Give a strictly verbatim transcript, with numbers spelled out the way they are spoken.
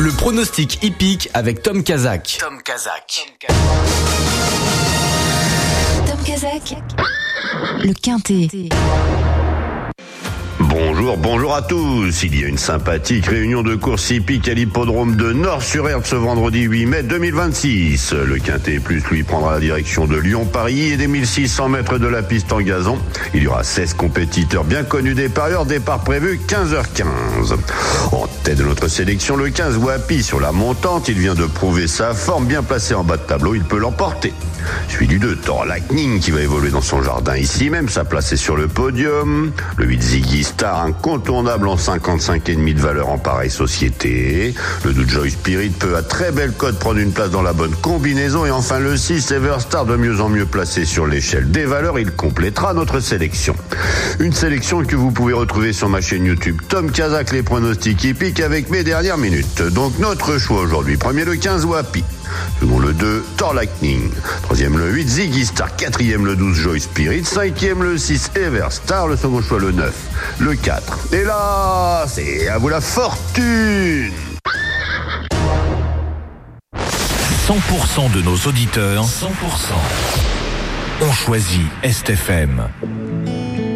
Le pronostic hippique avec Tom Kazak. Tom Kazak. Tom Kazak. Le Quintet. Bonjour, bonjour à tous. Il y a une sympathique réunion de course hippique à l'hippodrome de Nord-sur-Erdre ce vendredi huit mai deux mille vingt-six. Le Quintet Plus, lui, prendra la direction de Lyon-Paris et des mille six cents mètres de la piste en gazon. Il y aura seize compétiteurs bien connus des parieurs. Départ prévu quinze heures quinze. En tête de notre sélection, le quinze Wapi sur la montante. Il vient de prouver sa forme, bien placé en bas de tableau. Il peut l'emporter. Suivi du deux, Thor Lightning qui va évoluer dans son jardin ici même, sa place est sur le podium. Le huit Ziggy Star, incontournable en cinquante-cinq virgule cinq de valeur en pareille société. Le deux Joy Spirit peut à très belle cote prendre une place dans la bonne combinaison. Et enfin le six Everstar, de mieux en mieux placé sur l'échelle des valeurs, il complétera notre sélection. Une sélection que vous pouvez retrouver sur ma chaîne YouTube Tom Kazak, les pronostics hippiques, avec mes dernières minutes. Donc notre choix aujourd'hui: premier le quinze Wapi, second le deux Thor Lightning, troisième le huit Ziggy Star, quatrième le douze Joy Spirit, cinquième le six Everstar, le second choix le neuf, le quatre. Et là, c'est à vous la fortune. cent pour cent de nos auditeurs, cent pour cent ont choisi S T F M.